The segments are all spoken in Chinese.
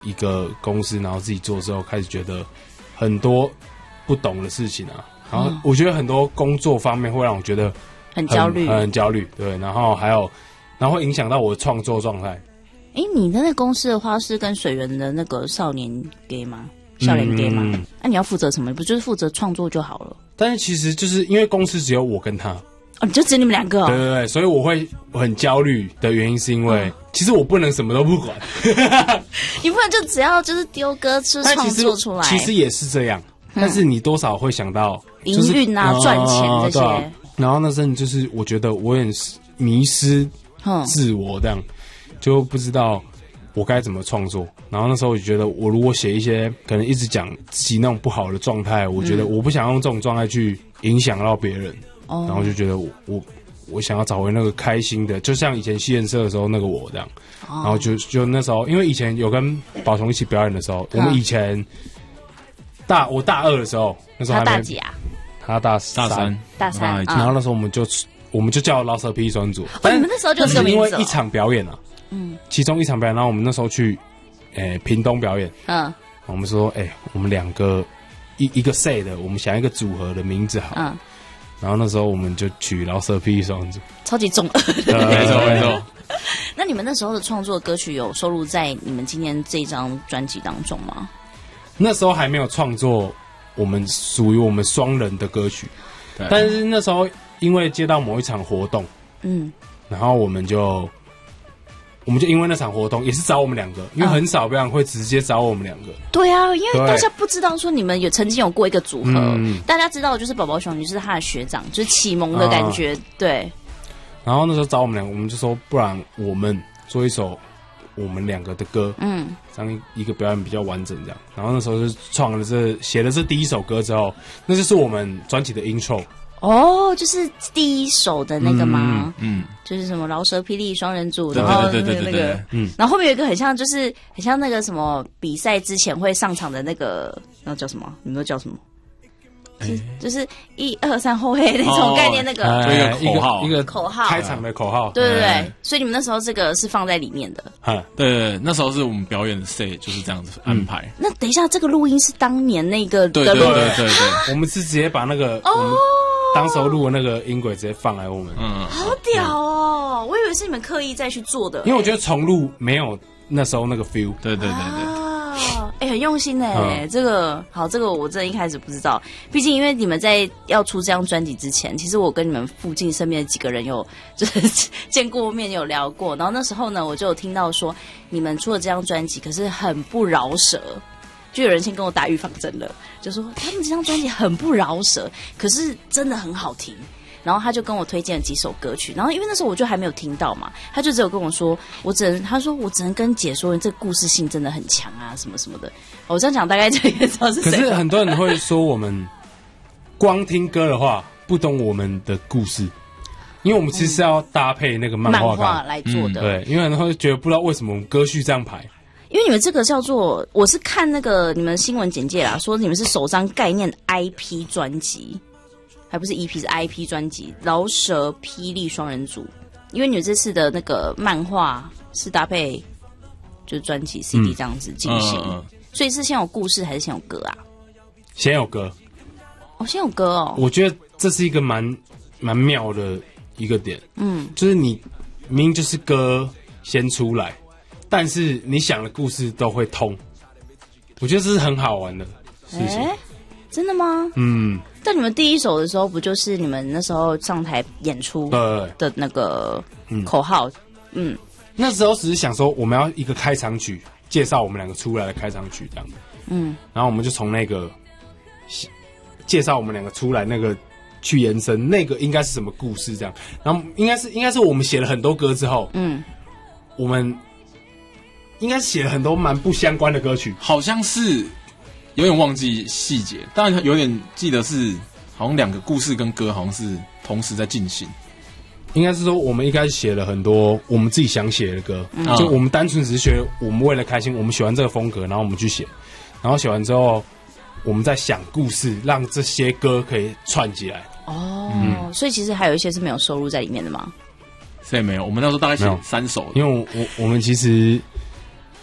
一个公司，然后自己做之后，开始觉得很多不懂的事情啊。然后我觉得很多工作方面会让我觉得很焦虑， 很焦虑。对，然后会影响到我的创作状态。 你的那公司的话是跟水源的那个少年 gay 吗？少年 gay 吗？那你要负责什么？不就是负责创作就好了？ 但是其实就是因为公司只有我跟他。 你就只有你们两个哦。 对对对，所以我会很焦虑的原因是因为，其实我不能什么都不管。 你不能就只要就是丢歌是创作出来。 其实也是这样，但是你多少会想到营运啊、赚钱这些。 对然后那阵就是我觉得我有点迷失自我，这样就不知道我该怎么创作。然后那时候我就觉得，我如果写一些可能一直讲自己那种不好的状态，我觉得我不想用这种状态去影响到别人。然后就觉得我想要找回那个开心的，就像以前西人社的时候那个我这样。然后就那时候，因为以前有跟宝彤一起表演的时候，我们以前我大二的时候，那时候还没他大几啊？ 他大三。然后那时候我们就叫饶舌霹雳专组。 你们那时候就是这个名字。 因为一场表演啊，其中一场表演，然后我们那时候去屏东表演。我们说我们两个一个 say 的，我们想一个组合的名字好。然后那时候我们就取饶舌霹雳双组， 超级重。 没错。 那你们那时候的创作歌曲有收录在你们今天这一张专辑当中吗？ 那时候还没有创作我们属于我们双人的歌曲，但是那时候因为接到某一场活动，然后我们就因为那场活动也是找我们两个，因为很少表演会直接找我们两个。 对啊，因为大家不知道说你们曾经有过一个组合，大家知道就是宝宝熊就是他的学长，就是启蒙的感觉。对。然后那时候找我们两个，我们就说不然我们做一首我们两个的歌，这样一个表演比较完整这样。然后那时候就写了这第一首歌之后，那就是我们专辑的 intro。 就是第一首的那个吗？就是什么饶舌霹雳双人组，然后那个，然后后面有一个很像那个什么比赛之前会上场的那个，那叫什么？你们都叫什么？就是1、2、3后卫那种概念，那个一个口号， 开场的口号。 对，所以你们那时候这个是放在里面的。 对，那时候是我们表演的 say 就是这样子安排。 那等一下，这个录音是当年那个的录音， 对， 我们是直接把那个当时候录的那个音轨直接放来我们。 好屌哦！我以为是你们刻意再去做的， 因为我觉得重录没有那时候那个 feel。 对。 很用心这个好，这个我真的一开始不知道。毕竟因为你们在要出这张专辑之前，其实我跟你们附近身边的几个人有就是见过面，有聊过。然后那时候呢，我就有听到说你们出了这张专辑，可是很不饶舌。就有人先跟我打预防针了，就说他们这张专辑很不饶舌，可是真的很好听。然后他就跟我推荐了几首歌曲，然后因为那时候我就还没有听到嘛，他就只有跟我说，他说我只能跟姐说，这个故事性真的很强啊，什么什么的。我这样讲大概就也知道是谁。 可是很多人会说我们光听歌的话不懂我们的故事，因为我们其实是要搭配那个漫画来做的。 对，因为很多人会觉得不知道为什么我们歌序这样排。 因为你们这个叫做，我是看那个你们新闻简介啦，说你们是首张概念 IP 专辑。还不是 EP 是 IP 专辑《饶舌霹雳双人组》，因为你们这次的那个漫画是搭配就是专辑 CD 这样子进行，所以是先有故事还是先有歌啊？ 先有歌。 先有歌哦。 我觉得这是一个蛮妙的一个点，就是你明明就是歌先出来，但是你想的故事都会通，我觉得这是很好玩的事情。 真的吗？但你们第一首的时候，不就是你们那时候上台演出的那个口号？ 那时候只是想说，我们要一个开场曲，介绍我们两个出来的开场曲这样。然后我们就从那个介绍我们两个出来那个去延伸，那个应该是什么故事这样。然后应该是我们写了很多歌之后，我们应该是写了很多蛮不相关的歌曲， 好像是。有点忘记细节，当然有点记得是好像两个故事跟歌好像是同时在进行。 应该是说我们一开始写了很多我们自己想写的歌，就我们单纯只是觉得我们为了开心，我们喜欢这个风格，然后我们去写，然后写完之后我们在想故事，让这些歌可以串起来。 所以其实还有一些是没有收录在里面的吗？ 所以没有，我们那时候大概写3首， 因为我们其实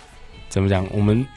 怎么讲？我们